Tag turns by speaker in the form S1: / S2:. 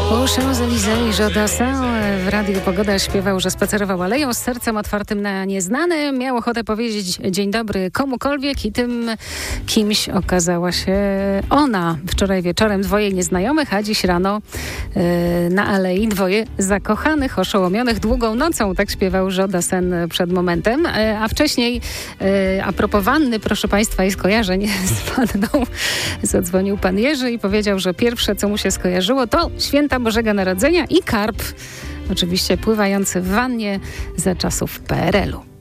S1: Champs-Élysées, Jodassin w Radiu Pogoda śpiewał, że spacerował aleją z sercem otwartym na nieznane. Miał ochotę powiedzieć dzień dobry komukolwiek i tym kimś okazała się ona. Wczoraj wieczorem dwoje nieznajomych, a dziś rano na alei dwoje zakochanych, oszołomionych długą nocą. Tak śpiewał Jodassin przed momentem. A wcześniej a propos wanny, proszę Państwa, i skojarzeń z wanną, zadzwonił pan Jerzy i powiedział, że pierwsze, co mu się skojarzyło, to święta Bożego Narodzenia i karp, oczywiście pływający w wannie za czasów PRL-u.